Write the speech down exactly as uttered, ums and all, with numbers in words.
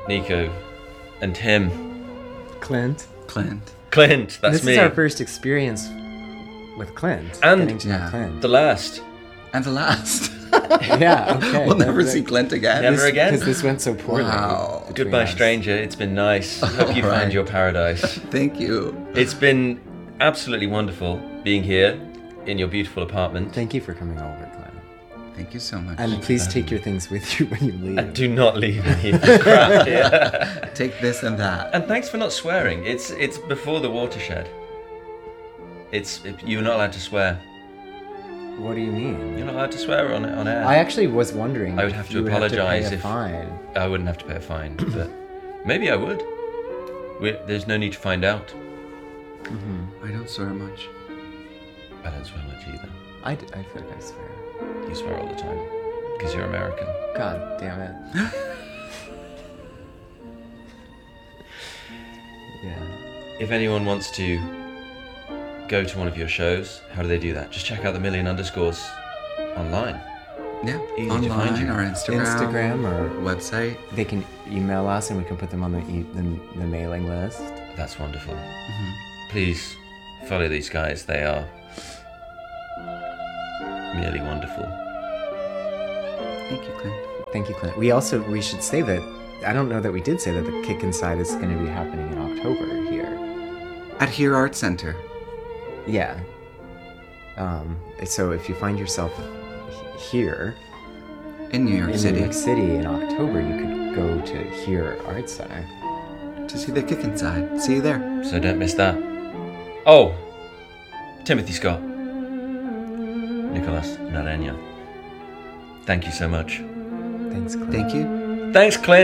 Nico, and Tim. Clint. Clint. Clint, that's this me. This is our first experience with Clint. And getting to know yeah. Clint. The last. And the last. Yeah, okay. We'll never That's see like- Clint again. Never again? Because this went so poorly. Wow. between Goodbye, us. stranger. It's been nice. Hope you All find right. your paradise. Thank you. It's been absolutely wonderful being here in your beautiful apartment. Thank you for coming over, Clint. Thank you so much. And please take your things with you when you leave. And do not leave any crap here. Take this and that. And thanks for not swearing. It's it's before the watershed. It's it, you're not allowed to swear. What do you mean? You're not allowed to swear on on air. I actually was wondering. I would have if to you would have apologise pay a if- fine. I wouldn't have to pay a fine, but maybe I would. We're, there's no need to find out. I don't swear much. I don't swear much either. I, d- I feel like I swear. You swear all the time because you're American. God damn it. Yeah. If anyone wants to go to one of your shows, how do they do that? Just check out the Million Underscores online. Yeah. Easy to Online find you. or Instagram. Instagram or website. they can email us and we can put them on the e- the, the mailing list. That's wonderful. Please follow these guys. They are merely wonderful. Thank you, Clint. Thank you, Clint. We also we should say that I don't know that we did say that the Kick Inside is going to be happening in October here. At Here Art Center. Yeah. Um. So if you find yourself h- here In New York in City. New York City in October, you could go to Here Art Center. To see the Kick Inside. See you there. So don't miss that. Oh, Timothy Scott, Nicholas Narenya. Thank you so much. Thanks, Clint. Thank you. Thanks, Clint.